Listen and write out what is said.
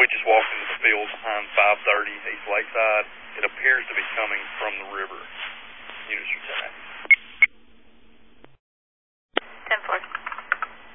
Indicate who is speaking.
Speaker 1: we just walked into the field behind 530 East Lakeside. It appears to be coming from the river. Units are 10.